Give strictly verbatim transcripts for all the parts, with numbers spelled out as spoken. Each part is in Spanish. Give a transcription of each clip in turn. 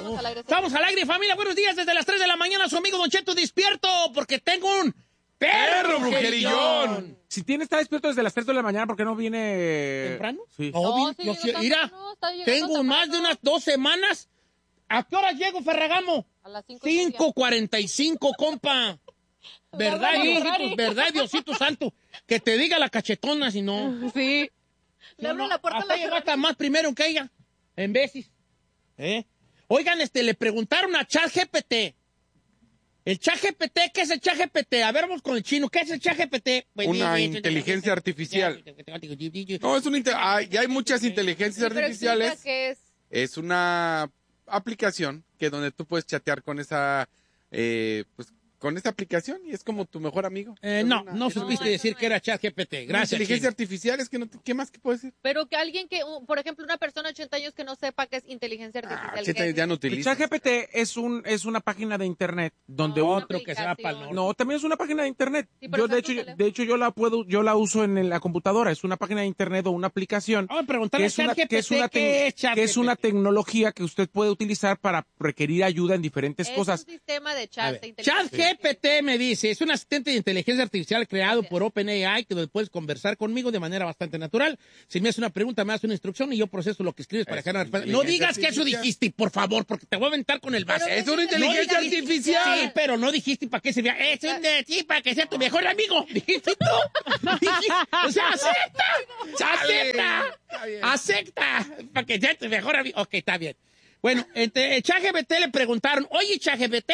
Estamos al aire. Estamos al aire, familia. Buenos días desde las tres de la mañana. Su amigo Don Cheto despierto porque tengo un perro brujerillón. Si tiene está despierto desde las tres de la mañana, ¿por qué no viene ¿Temprano? Sí. No, No, vi- sí yo llegó sí- temprano, mira, está llegando tengo temprano. más de unas dos semanas. ¿A qué hora llego, Ferragamo? A las cinco y media. cinco cuarenta y cinco, compa. ¿Verdad, Vamos, Diosito, Ferrari. verdad, Diosito Santo? Que te diga la cachetona, si no. Sí. Le abro la puerta a Hasta la llegó hasta más primero que ella, en veces. ¿Eh? Oigan, este, le preguntaron a ChatGPT. El ChatGPT, ¿qué es el ChatGPT? A ver, vamos con el chino. ¿Qué es el ChatGPT? Una inteligencia artificial. No, es una... inte- hay- ya hay muchas inteligencias Pero explica artificiales. qué es. Es una aplicación que donde tú puedes chatear con esa... eh, pues, con esta aplicación y es como tu mejor amigo. Eh, Es no, una- no es una- supiste eso decir no que es. era ChatGPT. una Gracias, inteligencia chino. artificial, es que no te- ¿qué más que puedo decir? Pero que alguien que, un- por ejemplo, una persona de ochenta años que no sepa qué es inteligencia Ah, artificial. cheta, ¿qué es? ya no El utilizo. ChatGPT es un es una página de internet donde No, un- una Otro que se va para el norte. no, también es una página de internet. Sí, pero Yo de está hecho en tu yo- de hecho yo la puedo yo la uso en la computadora, es una página de internet o una aplicación Vamos a preguntarle que a es una ChatGPT que es una qué tec- es ChatGPT. que es una tecnología que usted puede utilizar para requerir ayuda en diferentes Es cosas. un sistema de A chat ver, de inteligencia. ChatGPT me dice, es un asistente de inteligencia artificial creado por OpenAI que donde puedes conversar conmigo de manera bastante natural. Si me haces una pregunta, me das una instrucción y yo proceso lo que escribes para Es que haga una una respuesta. No digas que inteligencia eso artificial. dijiste, por favor, porque te voy a aventar con el vaso. Pero Es una no inteligencia dijiste- artificial. Sí, pero no dijiste para qué servía. Es un de sí, para que sea tu mejor amigo. Dijiste tú. Dijiste- o sea, acepta. Acepta. Está bien. Acepta. Para que sea tu mejor amigo. Ok, está bien. Bueno, entre ChatGPT le preguntaron, oye, ChatGPT,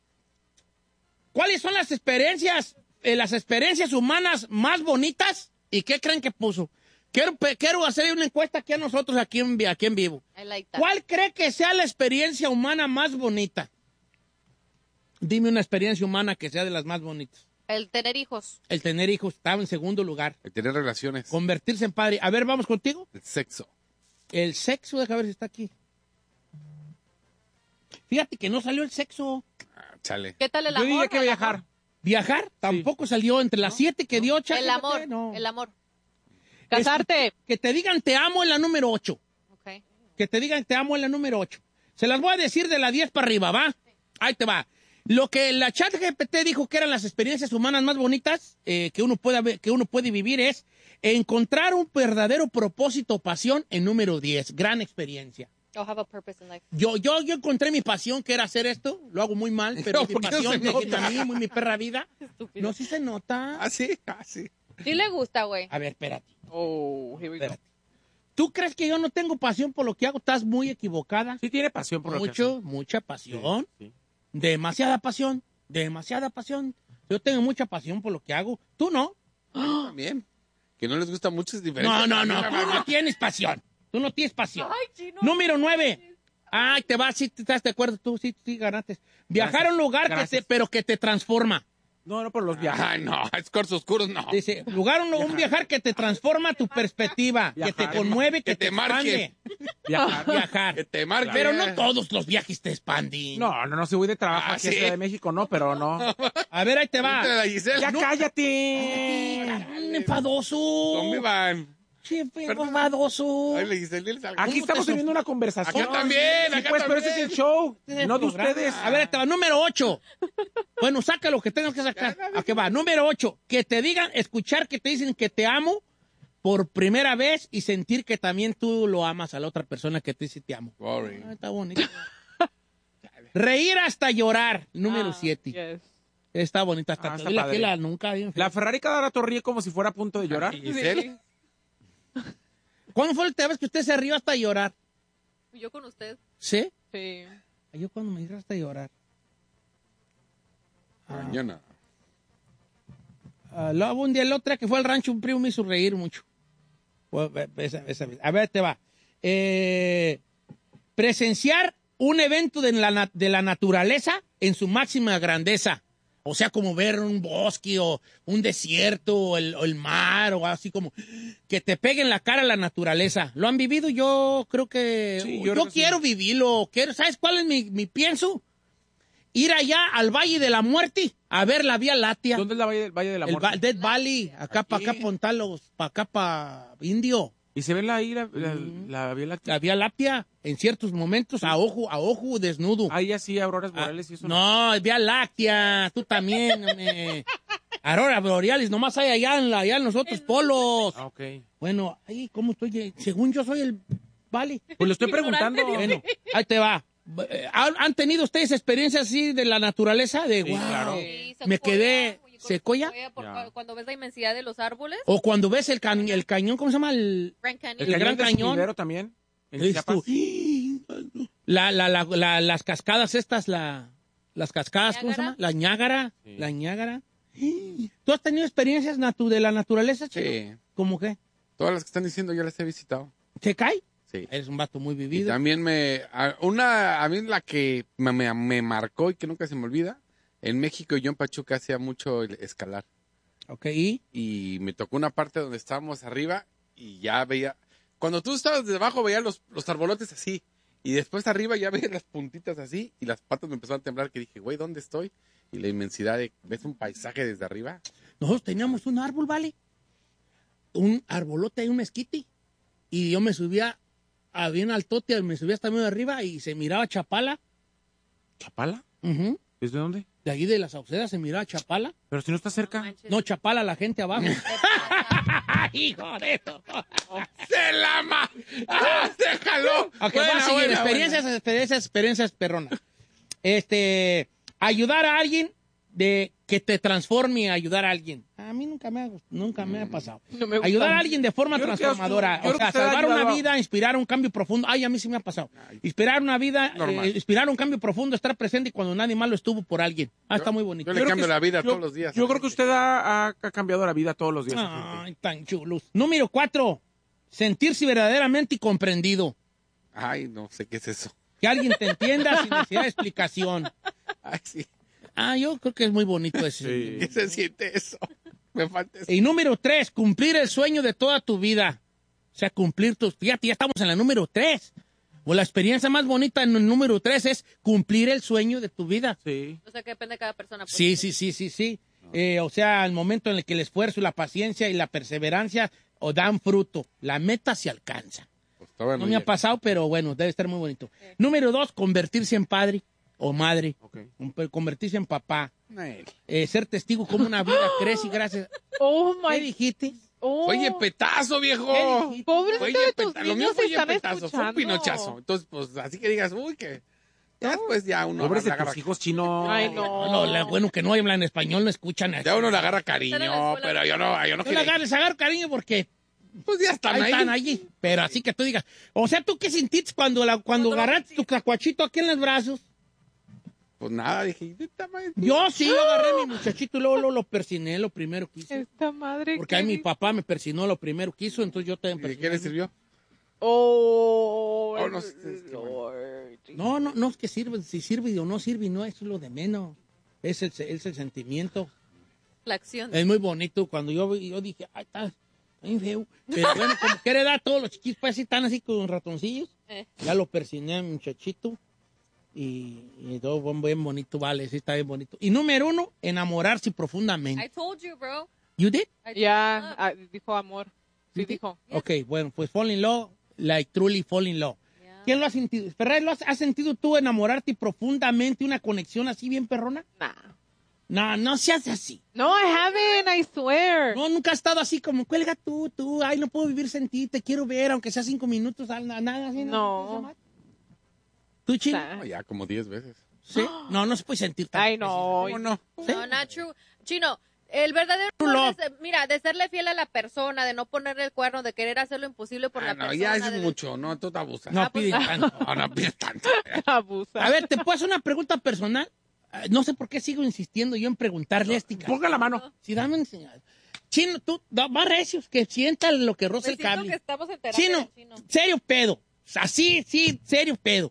¿cuáles son las experiencias, eh, las experiencias humanas más bonitas? ¿Y qué creen que puso? Quiero, pe- quiero hacer una encuesta aquí a nosotros, aquí en, vi- aquí en vivo. I like that. ¿Cuál cree que sea la experiencia humana más bonita? Dime una experiencia humana que sea de las más bonitas. El tener hijos. El tener hijos estaba en segundo lugar. El tener relaciones. Convertirse en padre. A ver, vamos contigo. El sexo. El sexo, déjame ver si está aquí. Fíjate que no salió el sexo. Ah, chale. ¿Qué tal el Yo amor? diría que El viajar. amor. Viajar tampoco salió entre las siete que dio ChatGPT. El amor. No. El amor. Casarte. Que te digan te amo en la número ocho. Ok. Que te digan te amo en la número ocho. Se las voy a decir de la diez para arriba, ¿va? Ahí te va. Lo que la ChatGPT dijo que eran las experiencias humanas más bonitas eh, que, uno puede, haber- que uno puede vivir es encontrar un verdadero propósito o pasión en número diez. Gran experiencia. You'll have a purpose in life. Yo, yo, yo encontré mi pasión, que era hacer esto. Lo hago muy mal, pero No, mi ¿por qué no pasión, se que nota? a mí, muy mi perra vida. No, sí se nota. Ah, sí, ah, sí. Sí le gusta, güey. A ver, espérate. Oh, here we go. Espérate. ¿Tú crees que yo no tengo pasión por lo que hago? Estás muy equivocada. Sí tiene pasión por lo que Mucho, hace. mucha pasión. Sí, sí. Demasiada pasión. Demasiada pasión. Yo tengo mucha pasión por lo que hago. Tú no. También. Que no les gusta mucho es diferente. No, no, A mí no. me Tú va- no tienes pasión. Tú no tienes pasión. Ay, chino. Número nueve. Ay, te vas, sí, estás de acuerdo. Tú sí, sí, ganaste. Viajar a un lugar que Gracias. te, pero que te transforma. No, no por los viajes. Ay, no, es corsos oscuros, no. Dice, lugar, un, un viajar que te transforma tu perspectiva, que te Viajar. conmueve, que, Que te marque. expande. Viajar. Viajar. Que te marque. Pero no todos los viajes te expanden. No, no, no, si voy de trabajo Ah, aquí a ¿sí? Ciudad de México, no, pero no. A ver, ahí te va. Pregúntale a la Giselle. ¡Ya No, cállate! Un enfadoso. ¿Dónde van? Sí, enfadoso. Ay, la Giselle, diles algo. Aquí ¿Cómo estamos te teniendo una conversación. Acá también, Sí, acá pues, pero ese también. es el show, Este no de programa. ustedes. A ver, ahí te va. Número ocho. Bueno, saca lo que tengas que sacar. ¿A qué va? Número ocho. Que te digan, escuchar que te dicen que te amo por primera vez y sentir que también tú lo amas a la otra persona que te dice te amo. Boring. Ah, está bonito. Reír hasta llorar. Número Ah, siete. yes. Está bonita. Hasta Ah, te está doy la padre. que la nunca. bien fea. La Ferrari cada rato ríe como si fuera a punto de llorar. ¿Y Giselle? ¿Cuándo fue la última vez que usted se rió hasta llorar? Yo con usted. ¿Sí? Sí. Ay, Yo cuando me río hasta llorar. Mañana. Ah, luego un día el otro que fue al rancho, un primo me hizo reír mucho. Fue- esa- esa vez. A ver, te va. Eh, presenciar un evento de la, na- de la naturaleza en su máxima grandeza. O sea, como ver un bosque o un desierto o el, o el mar o así como que te pegue en la cara la naturaleza. ¿Lo han vivido? Yo creo que... Sí, yo yo creo que quiero sí. vivirlo. Quiero, ¿sabes cuál es mi, mi pienso? Ir allá al Valle de la Muerte a ver la Vía Láctea. ¿Dónde es la Valle, del- Valle de la El Muerte? Va- Death Valley, acá para Aquí. acá Pontalos, para acá para Indio. ¿Y se ve la, ahí la, la, Mm. la Vía Láctea? La Vía Láctea, en ciertos momentos, a ojo, a ojo desnudo. Ahí así, auroras Ah, boreales y eso. no, es Vía Láctea, tú también, hombre. Aurora borealis, nomás hay allá en, la, allá en los otros polos. Ah, ok. Bueno, ay, ¿cómo estoy? Según yo soy el... Vale. Pues lo estoy preguntando. Bueno, ahí te va. ¿Han han tenido ustedes experiencias así de la naturaleza? De, Sí, wow, claro. Sí, me secuoya, quedé... oye, con ¿Secuoya? por Ya. cua- Cuando ves la inmensidad de los árboles. O cuando ves el, ca- el cañón, ¿cómo se llama? El, Grand Canyon. El, El cañón Gran de Cañón. Sumidero también. En dices tú, Chiapas. la, la, la, la- las cascadas estas, la, las cascadas, ¿cómo se llama? La Ñágara. Sí. La Ñágara. ¿Tú has tenido experiencias natu de la naturaleza, chico? Sí. ¿Cómo qué? Todas las que están diciendo yo las he visitado. ¿Te cae? Sí. Eres un vato muy Y vivido. también me... a- Una, a mí la que me, me, me marcó y que nunca se me olvida, en México yo en Pachuca hacía mucho el escalar. Ok, ¿y? Y me tocó una parte donde estábamos arriba y ya veía... Cuando tú estabas debajo veías los, los arbolotes así. Y después arriba ya veías las puntitas así y las patas me empezaron a temblar que dije, güey, ¿dónde estoy? Y la inmensidad de... ¿Ves un paisaje desde arriba? Nosotros teníamos un árbol, ¿vale? Un arbolote y un mezquite. Y yo me subía a bien altote, me subía hasta medio arriba y se miraba Chapala. ¿Chapala? Ujú. ¿Desde dónde? De allí de la Sauceda se miraba Chapala. Pero si no está No cerca. manches. No, Chapala, la gente abajo. ¡Hijo de eso! ¡Se la ma... ¡Ah, se jaló! Ok, Buena, va a seguir. buena, experiencias, buena. experiencias, experiencias perronas. Este, ayudar a alguien de que te transforme a ayudar a alguien. A mí nunca me ha, nunca me ha pasado. No me gusta. Ayudar a alguien de forma Yo creo que transformadora. usted- yo O creo sea, que usted ha salvar una ayudado a- vida, inspirar un cambio profundo. Ay, a mí sí me ha pasado. Inspirar una vida, Normal. eh, inspirar un cambio profundo, estar presente cuando nadie más lo estuvo por alguien. Ah, está muy bonito. Yo le creo cambio que- la vida yo- todos los días. Yo creo que usted ha, ha- ha cambiado la vida todos los días. Ay, tan chulos. Número cuatro, sentirse verdaderamente comprendido. Ay, no sé qué es eso. Que alguien te entienda sin necesidad de explicación. Ay, sí. Ah, yo creo que es muy bonito ese. Sí. ¿Qué se siente eso? Me falta eso. Y número tres, cumplir el sueño de toda tu vida. O sea, cumplir tus... Fíjate, ya estamos en la número tres. O la experiencia más bonita en el número tres es cumplir el sueño de tu vida. Sí. O sea, que depende de cada persona. pues. Sí, sí, sí, sí, sí. Eh, o sea, el momento en el que el esfuerzo, la paciencia y la perseverancia o dan fruto. La meta se alcanza. Pues, todavía No no me ha llega. pasado, pero bueno, debe estar muy bonito. Número dos, convertirse en padre o madre. Ok. Com- Convertirse en papá. Ay. Eh, ser testigo como una vida crece gracias... Oh ¿Qué my. dijiste? Oh. Oye, petazo, viejo. ¿Qué dijiste? Pobrecito Fue de tus peta- Lo mío niños fue están petazo, fue un escuchando. pinochazo. Entonces, pues, así que digas, uy, que... Ya después ya uno Pobres de le agarra, tus hijos chinos. Ay, no. No, la- bueno, que no hablan español, no escuchan. ya uno le agarra Están en la cariño, escuela. pero yo no, yo no No le quiero. agarres, agarro cariño porque Pues ya están ahí ahí. están allí. Pero así que tú digas, o sea, ¿tú qué sentiste cuando, la, cuando Cuando lo agarraste tu sentiste. cacuachito aquí en los brazos? Pues nada, dije, "Esta madre". Yo sí, yo agarré a mi muchachito y luego, luego lo persiné lo primero que hice. Esta madre. Porque ahí ¿qué mi dice? papá me persinó lo primero que hizo, entonces yo también ¿Y de persiné. qué le sirvió? Oh, Oh, no sé, es que Lord. No, no, no es que sirve, si sirve o no sirve, no, eso es lo de menos. Es el, es el sentimiento. La acción. Es muy bonito. Cuando yo, yo dije, ay, está bien feo. Pero bueno, como quiere dar, todos los chiquillos pues así están así con ratoncillos. Eh. Ya lo persiné a mi muchachito. Y, y todo bien, bien bonito, vale, sí está bien bonito. Y número uno, enamorarse I profundamente. told you, bro. ¿You did? I told Ya, you. ah, dijo amor. Sí, ¿Sí? dijo. Ok, bueno, pues fall in love, like truly fall in love. Yeah. ¿Quién lo ha sentido? Ferrer, ¿lo has, has sentido tú enamorarte profundamente, una conexión así bien perrona? Nah. No, no seas así. No, I haven't, I swear. No, nunca has estado así como, cuelga tú, tú, ay, no puedo vivir sin ti, te quiero ver, aunque sea cinco minutos, al- nada así. No. ¿Tú, Chino? Nah. No, ya como diez veces. ¿Sí? No, no se puede sentir tan Ay, no. ¿Cómo no? ¿Sí? No, not true. Chino, el verdadero True amor love. es, eh, mira, de serle fiel a la persona, de no ponerle el cuerno, de querer hacer lo imposible por Ah, la no, persona. ya eso de- es mucho, no, tú te abusas. No Ah, pues, piden tanto. No, no pides tanto. Abusa. A ver, ¿te puedo hacer una pregunta personal? Ah, No sé por qué sigo insistiendo yo en preguntarle a este cabrón. Ponga la mano. Si dame un señal. Chino, tú, da- más recios, que sienta lo que Me roza el siento que cable. estamos en terapia Chino, del chino. serio pedo. Así, sí, serio pedo.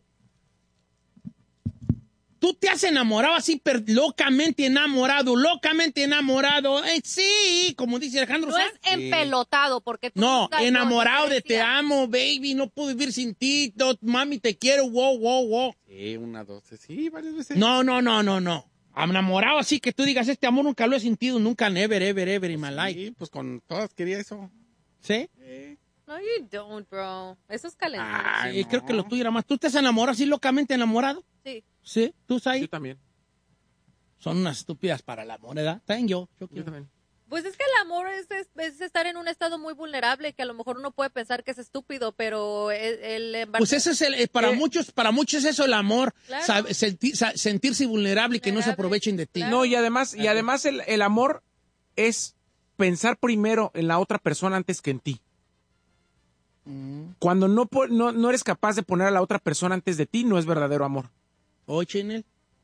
Tú te has enamorado así, per- locamente enamorado, locamente enamorado. Eh, sí, como dice Alejandro No Sanz. es empelotado, porque tú No, nunca- enamorado de te diferencia. amo, baby, no puedo vivir sin ti, no, mami, te quiero, wow, wow, wow. Sí, una, dos, sí, varias veces. No, no, no, no, no. Enamorado así que tú digas, este amor nunca lo he sentido, nunca, never, ever, ever in my life. Sí, pues con todas quería eso. ¿Sí? Eh, No, you don't, bro. Eso es calentar. Ay, Sí, no. creo que lo tuyo era más. ¿Tú te enamoras así locamente enamorado? Sí. Sí, tú, Sai. Yo también. Son unas estúpidas para el amor, ¿verdad? También yo. yo Yo quiero. también. Pues es que el amor es, es, es estar en un estado muy vulnerable que a lo mejor uno puede pensar que es estúpido, pero el... el Pues ese es el, eh, para Eh, muchos, para muchos es eso el amor, Claro. sabe- senti- sa- sentirse vulnerable y que no se Vulnerable, aprovechen de ti. claro. No, y además, y además el, el amor es pensar primero en la otra persona antes que en ti. Mm. Cuando no, po- no, no eres capaz de poner a la otra persona antes de ti, no es verdadero amor. Oye, Chinel.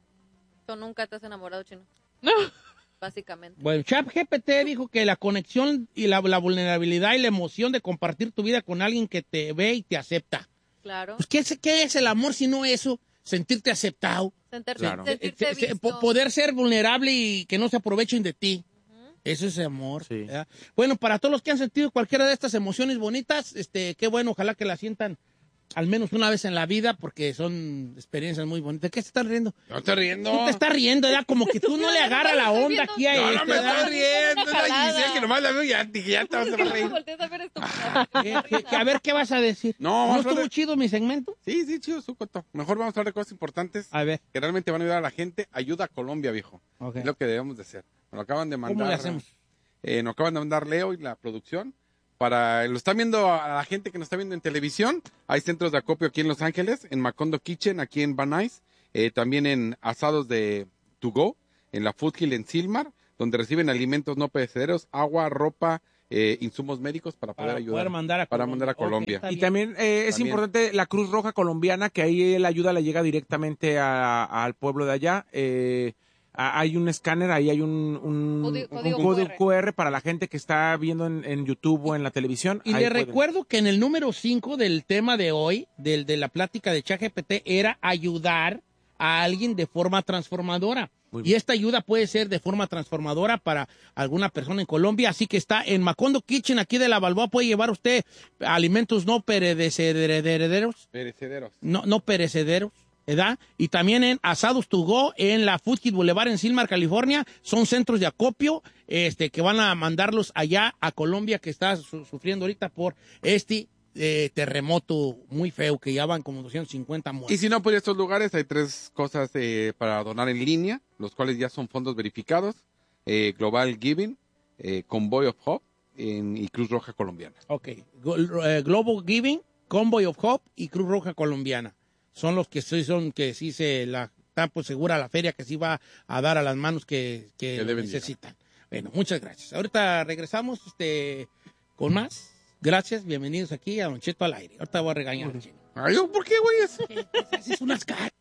Tú nunca te has enamorado, Chino. No. Básicamente. Bueno, ChatGPT dijo que la conexión y la, la vulnerabilidad y la emoción de compartir tu vida con alguien que te ve y te acepta. Claro. Pues, ¿qué es, qué es el amor si no eso? Sentirte aceptado. Sentirte, Claro. sentirte Eh, se- visto. po- poder ser vulnerable y que no se aprovechen de ti. Eso es amor. Sí. ¿verdad? Bueno, para todos los que han sentido cualquiera de estas emociones bonitas, este, qué bueno, ojalá que las sientan al menos una vez en la vida, porque son experiencias muy bonitas. ¿De qué se están riendo? No estoy riendo. Tú te estás riendo, ¿verdad? Como que tú no le agarras la onda aquí a No, este, no me ¿verdad? estoy riendo. Una No, jalada. Giselle, que nomás la veo y ya, dije, ya te vas a No reír. voltees a ver estúpida. ¿Qué- qué- qué- a ver, ¿qué vas a decir? No, ¿No vamos a estuvo hablar de- chido mi segmento? Sí, sí, chido, su coto. Mejor vamos a hablar de cosas importantes A ver. que realmente van a ayudar a la gente. Ayuda a Colombia, viejo. Ok. Es lo que debemos de hacer. Nos lo acaban de mandar. ¿Cómo le hacemos? Eh, nos acaban de mandar Leo y la producción. Para, lo están viendo a la gente que nos está viendo en televisión. Hay centros de acopio aquí en Los Ángeles, en Macondo Kitchen, aquí en Van Nuys. Eh, también en asados de To Go, en la Food Hill en Silmar, donde reciben alimentos no perecederos, agua, ropa, eh, insumos médicos para poder Para ayudar. poder mandar a para Colombia. mandar a Ok, Colombia. está Y bien. también eh, es También. importante la Cruz Roja colombiana, que ahí la ayuda le llega directamente a- al pueblo de allá. Eh, a- hay un escáner, ahí hay un, un- Código- un código código Q R. Q R para la gente que está viendo en, en YouTube o en la televisión. Y Ahí le pueden. recuerdo que en el número cinco del tema de hoy, del, de la plática de ChatGPT, era ayudar a alguien de forma transformadora. Muy Y bien. esta ayuda puede ser de forma transformadora para alguna persona en Colombia. Así que está en Macondo Kitchen, aquí de la Balboa. Puede llevar usted alimentos no perecederos, Perecederos. no, no perecederos, ¿verdad? Y también en Asados To Go, en la Food Kit Boulevard en Silmar, California. Son centros de acopio este, que van a mandarlos allá a Colombia, que está su- sufriendo ahorita por este eh, terremoto muy feo, que ya van como doscientos cincuenta muertos. Y si no, por estos lugares hay tres cosas eh, para donar en línea, los cuales ya son fondos verificados. eh, Global Giving, eh, Convoy of Hope en- y Cruz Roja Colombiana. Ok. Go- eh, Global Giving, Convoy of Hope y Cruz Roja Colombiana. Son los que sí son, que sí se la están por segura la feria, que sí va a dar a las manos que, que Que lo deben necesitan. Bueno, muchas gracias. Ahorita regresamos este, con más. Gracias, bienvenidos aquí a Don Cheto al aire. Ahorita voy a regañar al chino. Ay, ¿por qué, güey? Eso? Haces unas caras.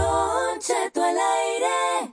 Don Cheto al aire.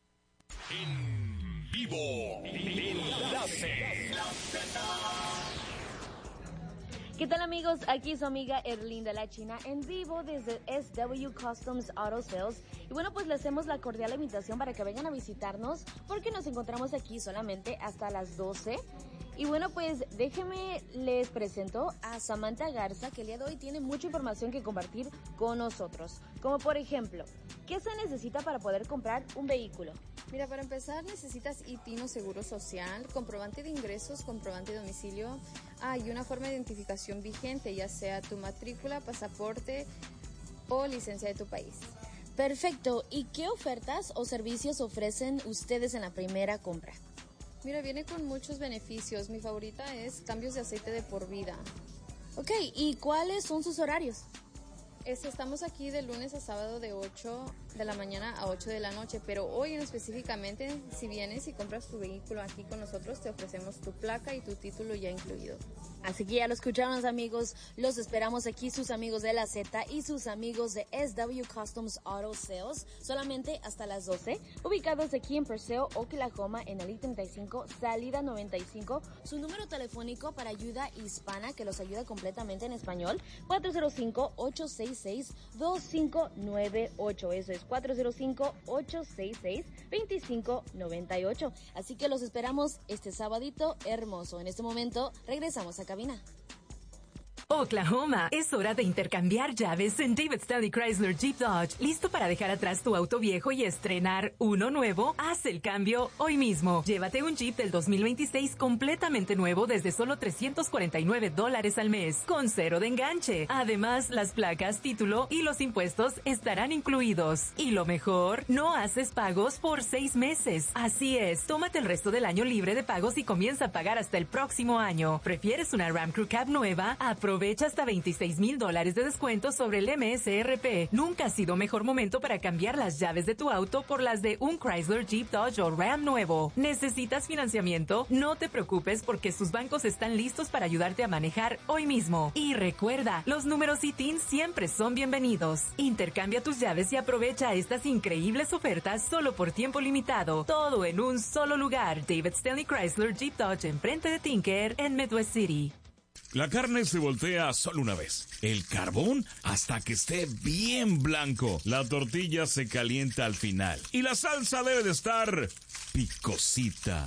¿Qué tal amigos? Aquí su amiga Erlinda La China en vivo desde S W Customs Auto Sales. Y bueno, pues les hacemos la cordial invitación para que vengan a visitarnos porque nos encontramos aquí solamente hasta las doce. Y bueno, pues déjenme les presento a Samantha Garza, que el día de hoy tiene mucha información que compartir con nosotros. Como por ejemplo, ¿qué se necesita para poder comprar un vehículo? Mira, para empezar necesitas I T I N o seguro social, comprobante de ingresos, comprobante de domicilio, ah, y una forma de identificación vigente, ya sea tu matrícula, pasaporte o licencia de tu país. Perfecto. ¿Y qué ofertas o servicios ofrecen ustedes en la primera compra? Mira, viene con muchos beneficios. Mi favorita es cambios de aceite de por vida. Ok, ¿y cuáles son sus horarios? Este, estamos aquí de lunes a sábado de ocho de la mañana a ocho de la noche, pero hoy en específicamente, si vienes y compras tu vehículo aquí con nosotros, te ofrecemos tu placa y tu título ya incluido. Así que ya lo escucharon los amigos, los esperamos aquí, sus amigos de la Z y sus amigos de S W Customs Auto Sales, solamente hasta las doce, ubicados aquí en Perseo, Oklahoma, en el I treinta y cinco, salida noventa y cinco. Su número telefónico para ayuda hispana, que los ayuda completamente en español, cuatro cero cinco, ocho seis seis, dos cinco nueve ocho. Eso es cuatro cero cinco, ocho seis seis, dos cinco nueve ocho. Así que los esperamos este sabadito hermoso. En este momento regresamos a cabina. Oklahoma. Es hora de intercambiar llaves en David Stanley Chrysler Jeep Dodge. ¿Listo para dejar atrás tu auto viejo y estrenar uno nuevo? Haz el cambio hoy mismo. Llévate un Jeep del dos mil veintiséis completamente nuevo desde solo trescientos cuarenta y nueve dólares al mes, con cero de enganche. Además, las placas, título y los impuestos estarán incluidos. Y lo mejor, no haces pagos por seis meses. Así es, tómate el resto del año libre de pagos y comienza a pagar hasta el próximo año. ¿Prefieres una Ram Crew Cab nueva? Aprovecha hasta veintiséis mil dólares de descuento sobre el M S R P. Nunca ha sido mejor momento para cambiar las llaves de tu auto por las de un Chrysler, Jeep, Dodge o Ram nuevo. ¿Necesitas financiamiento? No te preocupes porque sus bancos están listos para ayudarte a manejar hoy mismo. Y recuerda, los números I T I N siempre son bienvenidos. Intercambia tus llaves y aprovecha estas increíbles ofertas solo por tiempo limitado. Todo en un solo lugar. David Stanley Chrysler Jeep Dodge enfrente de Tinker en Midwest City. La carne se voltea solo una vez. El carbón hasta que esté bien blanco. La tortilla se calienta al final. Y la salsa debe de estar picosita.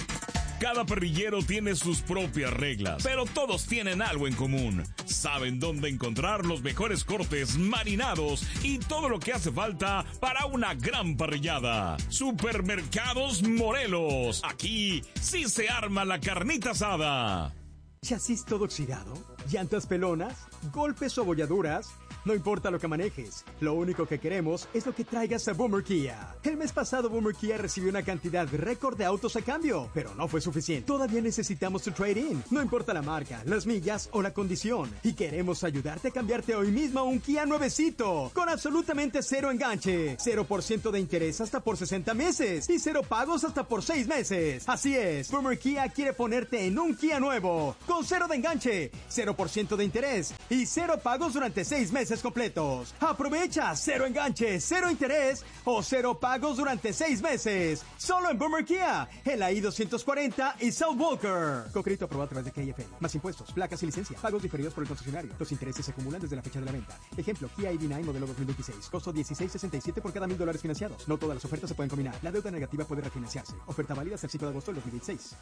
Cada parrillero tiene sus propias reglas, pero todos tienen algo en común. Saben dónde encontrar los mejores cortes marinados y todo lo que hace falta para una gran parrillada. Supermercados Morelos. Aquí sí se arma la carnita asada. ¿Chasis todo oxidado? ¿Llantas pelonas? ¿Golpes o abolladuras? No importa lo que manejes, lo único que queremos es lo que traigas a Boomer Kia. El mes pasado Boomer Kia recibió una cantidad récord de autos a cambio, pero no fue suficiente. Todavía necesitamos tu trade-in, no importa la marca, las millas o la condición. Y queremos ayudarte a cambiarte hoy mismo a un Kia nuevecito, con absolutamente cero enganche, cero por ciento de interés hasta por sesenta meses y cero pagos hasta por seis meses. Así es, Boomer Kia quiere ponerte en un Kia nuevo, con cero de enganche, cero por ciento de interés y cero pagos durante seis meses completos. Aprovecha cero enganche, cero interés o cero pagos durante seis meses. Solo en Boomer Kia, en la I doscientos cuarenta y South Walker. Con crédito aprobado a través de K F L. Más impuestos, placas y licencia. Pagos diferidos por el concesionario. Los intereses se acumulan desde la fecha de la venta. Ejemplo, Kia I D nueve modelo dos mil veintiséis. Costo dieciséis sesenta y siete por cada mil dólares financiados. No todas las ofertas se pueden combinar. La deuda negativa puede refinanciarse. Oferta válida hasta el cinco de agosto del dos mil veintiséis.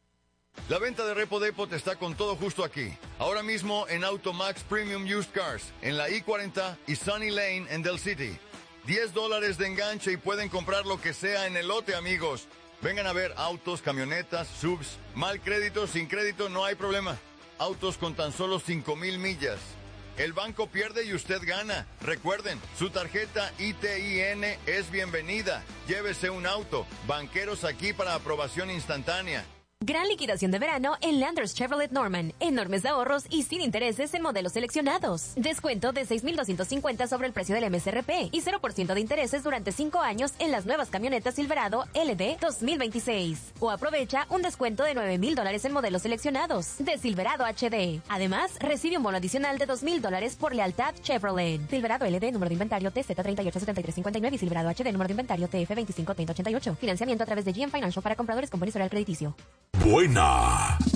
La venta de Repo Depot está con todo justo aquí. Ahora mismo en Automax Premium Used Cars, en la I cuarenta y Sunny Lane en Del City. diez dólares de enganche y pueden comprar lo que sea en el lote, amigos. Vengan a ver autos, camionetas, subs, mal crédito, sin crédito, no hay problema. Autos con tan solo cinco mil millas. El banco pierde y usted gana. Recuerden, su tarjeta I T I N es bienvenida. Llévese un auto. Banqueros aquí para aprobación instantánea. Gran liquidación de verano en Landers Chevrolet Norman. Enormes ahorros y sin intereses en modelos seleccionados. Descuento de seis mil doscientos cincuenta sobre el precio del M S R P y cero por ciento de intereses durante cinco años en las nuevas camionetas Silverado L D dos mil veintiséis. O aprovecha un descuento de nueve mil dólares en modelos seleccionados de Silverado H D. Además, recibe un bono adicional de dos mil dólares por lealtad Chevrolet. Silverado L D, número de inventario T Z treinta y ocho setenta y tres cincuenta y nueve y Silverado H D, número de inventario T F veinticinco treinta ochenta y ocho. Financiamiento a través de G M Financial para compradores con buen historial crediticio. Buena.